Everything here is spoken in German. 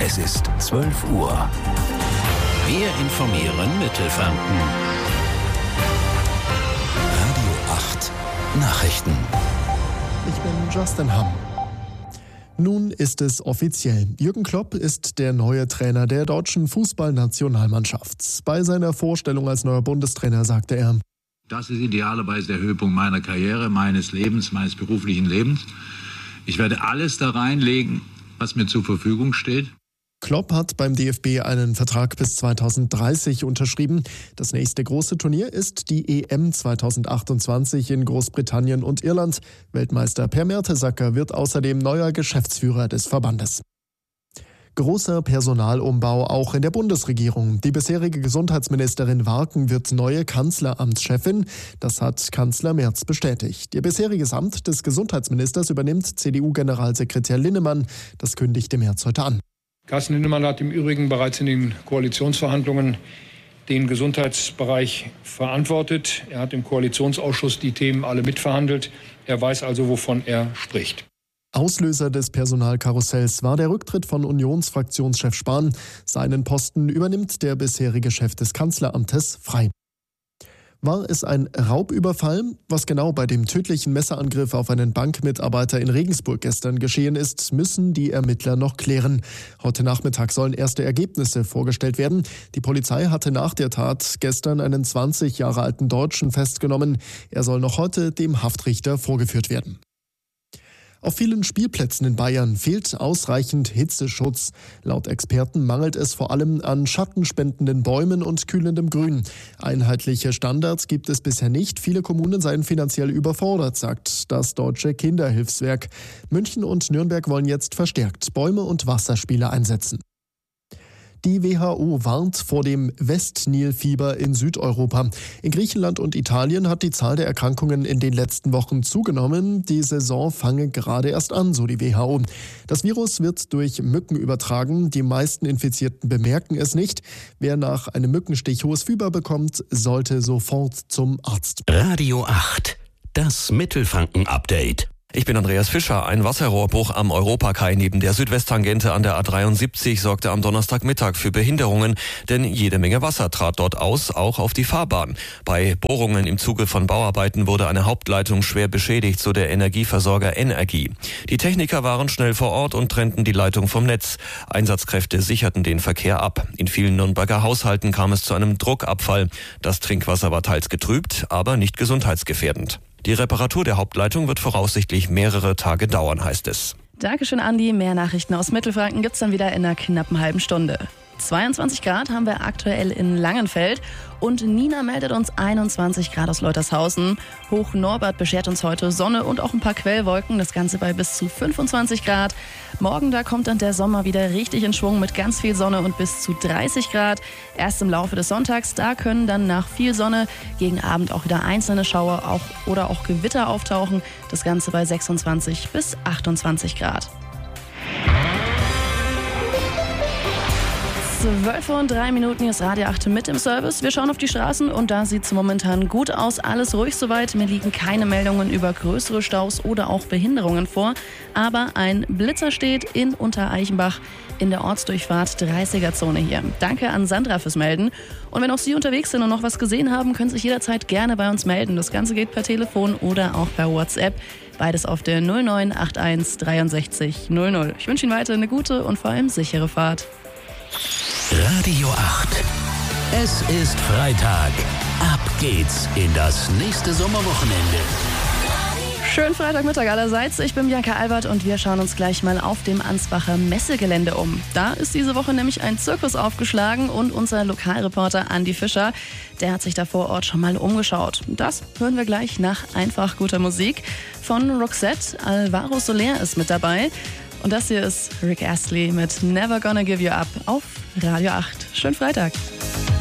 Es ist 12 Uhr. Wir informieren Mittelfranken. Radio 8 Nachrichten. Ich bin Justin Hamm. Nun ist es offiziell. Jürgen Klopp ist der neue Trainer der deutschen Fußballnationalmannschaft. Bei seiner Vorstellung als neuer Bundestrainer sagte er: Das ist idealerweise der Höhepunkt meiner Karriere, meines Lebens, meines beruflichen Lebens. Ich werde alles da reinlegen, was mir zur Verfügung steht. Klopp hat beim DFB einen Vertrag bis 2030 unterschrieben. Das nächste große Turnier ist die EM 2028 in Großbritannien und Irland. Weltmeister Per Mertesacker wird außerdem neuer Geschäftsführer des Verbandes. Großer Personalumbau auch in der Bundesregierung. Die bisherige Gesundheitsministerin Warken wird neue Kanzleramtschefin. Das hat Kanzler Merz bestätigt. Ihr bisheriges Amt des Gesundheitsministers übernimmt CDU-Generalsekretär Linnemann. Das kündigte Merz heute an. Carsten Linnemann hat im Übrigen bereits in den Koalitionsverhandlungen den Gesundheitsbereich verantwortet. Er hat im Koalitionsausschuss die Themen alle mitverhandelt. Er weiß also, wovon er spricht. Auslöser des Personalkarussells war der Rücktritt von Unionsfraktionschef Spahn. Seinen Posten übernimmt der bisherige Chef des Kanzleramtes frei. War es ein Raubüberfall? Was genau bei dem tödlichen Messerangriff auf einen Bankmitarbeiter in Regensburg gestern geschehen ist, müssen die Ermittler noch klären. Heute Nachmittag sollen erste Ergebnisse vorgestellt werden. Die Polizei hatte nach der Tat gestern einen 20 Jahre alten Deutschen festgenommen. Er soll noch heute dem Haftrichter vorgeführt werden. Auf vielen Spielplätzen in Bayern fehlt ausreichend Hitzeschutz. Laut Experten mangelt es vor allem an schattenspendenden Bäumen und kühlendem Grün. Einheitliche Standards gibt es bisher nicht. Viele Kommunen seien finanziell überfordert, sagt das Deutsche Kinderhilfswerk. München und Nürnberg wollen jetzt verstärkt Bäume und Wasserspiele einsetzen. Die WHO warnt vor dem Westnilfieber in Südeuropa. In Griechenland und Italien hat die Zahl der Erkrankungen in den letzten Wochen zugenommen. Die Saison fange gerade erst an, so die WHO. Das Virus wird durch Mücken übertragen. Die meisten Infizierten bemerken es nicht. Wer nach einem Mückenstich hohes Fieber bekommt, sollte sofort zum Arzt. Radio 8, das Mittelfranken-Update. Ich bin Andreas Fischer. Ein Wasserrohrbruch am Europakai neben der Südwesttangente an der A73 sorgte am Donnerstagmittag für Behinderungen, denn jede Menge Wasser trat dort aus, auch auf die Fahrbahn. Bei Bohrungen im Zuge von Bauarbeiten wurde eine Hauptleitung schwer beschädigt, so der Energieversorger Energie. Die Techniker waren schnell vor Ort und trennten die Leitung vom Netz. Einsatzkräfte sicherten den Verkehr ab. In vielen Nürnberger Haushalten kam es zu einem Druckabfall. Das Trinkwasser war teils getrübt, aber nicht gesundheitsgefährdend. Die Reparatur der Hauptleitung wird voraussichtlich mehrere Tage dauern, heißt es. Dankeschön, Andi. Mehr Nachrichten aus Mittelfranken gibt's dann wieder in einer knappen halben Stunde. 22 Grad haben wir aktuell in Langenfeld und Nina meldet uns 21 Grad aus Leutershausen. Hoch Norbert beschert uns heute Sonne und auch ein paar Quellwolken, das Ganze bei bis zu 25 Grad. Morgen, da kommt dann der Sommer wieder richtig in Schwung mit ganz viel Sonne und bis zu 30 Grad. Erst im Laufe des Sonntags, da können dann nach viel Sonne gegen Abend auch wieder einzelne Schauer oder auch Gewitter auftauchen. Das Ganze bei 26 bis 28 Grad. 12:03 hier ist Radio 8 mit im Service. Wir schauen auf die Straßen und da sieht es momentan gut aus. Alles ruhig soweit. Mir liegen keine Meldungen über größere Staus oder auch Behinderungen vor. Aber ein Blitzer steht in Untereichenbach in der Ortsdurchfahrt 30er-Zone hier. Danke an Sandra fürs Melden. Und wenn auch Sie unterwegs sind und noch was gesehen haben, können Sie sich jederzeit gerne bei uns melden. Das Ganze geht per Telefon oder auch per WhatsApp. Beides auf der 0981 63 00. Ich wünsche Ihnen weiter eine gute und vor allem sichere Fahrt. Radio 8. Es ist Freitag. Ab geht's in das nächste Sommerwochenende. Schönen Freitagmittag allerseits. Ich bin Bianca Albert und wir schauen uns gleich mal auf dem Ansbacher Messegelände um. Da ist diese Woche nämlich ein Zirkus aufgeschlagen und unser Lokalreporter Andi Fischer, der hat sich da vor Ort schon mal umgeschaut. Das hören wir gleich nach einfach guter Musik. Von Roxette, Alvaro Soler ist mit dabei. Und das hier ist Rick Astley mit Never Gonna Give You Up auf Radio 8. Schönen Freitag.